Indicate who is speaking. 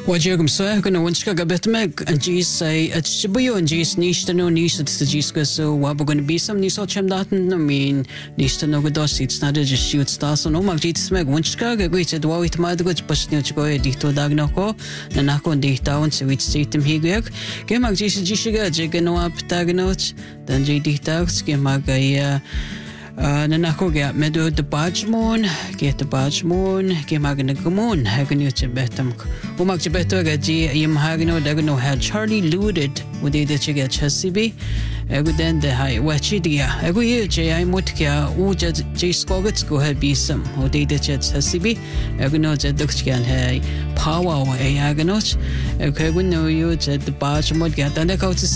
Speaker 1: Wajagum so gonna wanchka gabetmek and G's say at Shibuyo and G's nishtano nish at the G's so what gonna be some niso chemdaten I mean nishtano godos it's not just shoot stars on omag G's meg wanchka which at wawit madgoch pasnyochko dito dagnoko nanako dito so which sitem higek gemag G's gishiga jegano aptagnoch dan G dito gemagaya nanako get medo the Bajmon, get the Bajmon, get Magnagumon, Haganut Betam. Umak Beto Gaji, Yim Hagano, Dagano had Charlie looted with the Chiga Chessibi, then the high Wachidia. Agu J. Mutkia, Uja J. Skogats go have be some, or the Chessibi, Agano Duxkan, hey, power, a Aganos, a Kaguno, you at the Bajmon, get the